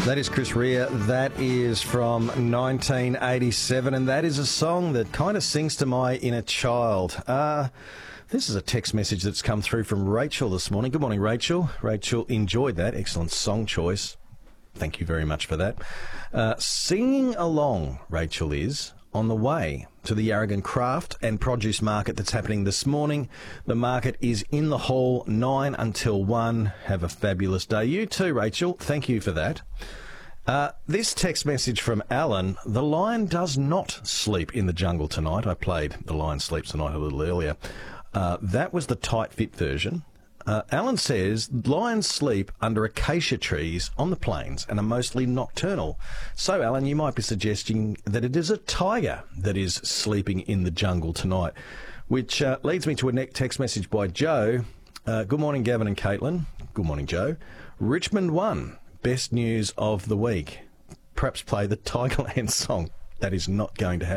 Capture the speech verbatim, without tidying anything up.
That is Chris Rea. That is from nineteen eighty-seven, and that is a song that kind of sings to my inner child. Uh, this is a text message that's come through from Rachel this morning. Good morning, Rachel. Rachel enjoyed that. Excellent song choice. Thank you very much for that. Uh, singing along, Rachel is, on the way to the Yarragon Craft and Produce Market that's happening this morning. The market is in the hall, nine until one. Have a fabulous day. You too, Rachel. Thank you for that. Uh, this text message from Alan: the lion does not sleep in the jungle tonight. I played The Lion Sleeps Tonight a little earlier. Uh, that was the tight fit version. Uh, Alan says lions sleep under acacia trees on the plains and are mostly nocturnal. So, Alan, you might be suggesting that it is a tiger that is sleeping in the jungle tonight, which uh, leads me to a next text message by Joe. Uh, good morning, Gavin and Caitlin. Good morning, Joe. Richmond won. Best news of the week. Perhaps play the Tigerland song. That is not going to happen.